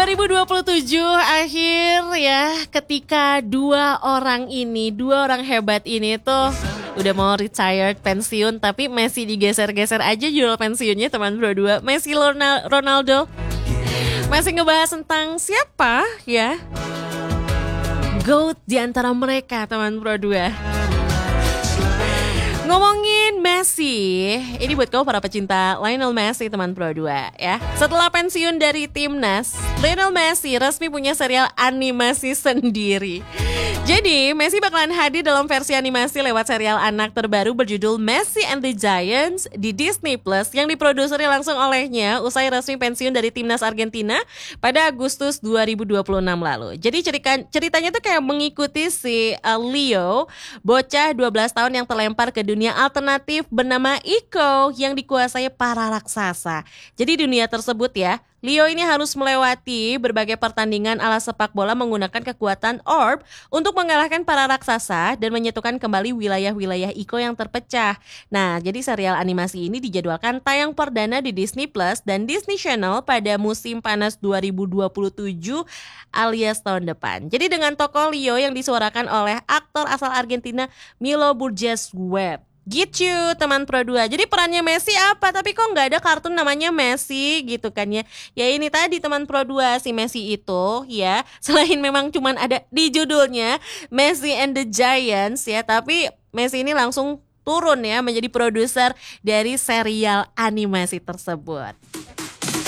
2027 akhir ya, ketika dua orang hebat ini tuh udah mau retired, pensiun, tapi Messi digeser-geser aja judul pensiunnya teman Pro 2. Messi Ronaldo. Masih ngebahas tentang siapa ya GOAT di antara mereka teman Pro 2. Ngomongin Messi, ini buat kau para pecinta Lionel Messi teman Pro 2 ya. Setelah pensiun dari timnas, Lionel Messi resmi punya serial animasi sendiri. Jadi Messi bakalan hadir dalam versi animasi lewat serial anak terbaru berjudul Messi and the Giants di Disney Plus yang diproduseri langsung olehnya usai resmi pensiun dari timnas Argentina pada Agustus 2026 lalu. Jadi ceritanya tuh kayak mengikuti si Leo, bocah 12 tahun yang terlempar ke dunia alternatif bernama Ico yang dikuasai para raksasa. Jadi dunia tersebut ya, Leo ini harus melewati berbagai pertandingan ala sepak bola menggunakan kekuatan orb untuk mengalahkan para raksasa dan menyatukan kembali wilayah-wilayah Ico yang terpecah. Nah, jadi serial animasi ini dijadwalkan tayang perdana di Disney Plus dan Disney Channel pada musim panas 2027 alias tahun depan. Jadi dengan tokoh Leo yang disuarakan oleh aktor asal Argentina Milo Burgess Webb. Gitu teman Pro 2. Jadi perannya Messi apa? Tapi kok gak ada kartun namanya Messi gitu kan ya. Ya ini tadi teman Pro 2, si Messi itu ya, selain memang cuman ada di judulnya Messi and the Giants ya, tapi Messi ini langsung turun ya menjadi produser dari serial animasi tersebut.